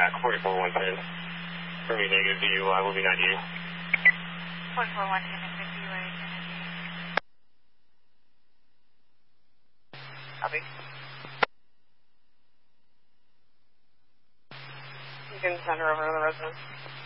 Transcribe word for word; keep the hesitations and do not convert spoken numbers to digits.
back, forty-four one ten. For me, negative D U I will be ninety-eight. forty-four one ten, negative D U I, Copy. You can send her over to the residence.